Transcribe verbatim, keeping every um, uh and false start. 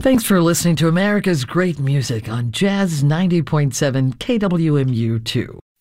Thanks for listening to America's Great Music on Jazz ninety point seven K W M U two.